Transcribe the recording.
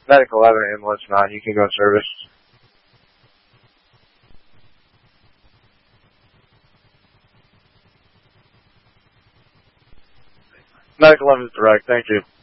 Medic 11, ambulance 9, you can go service. Medic 11 is direct, thank you.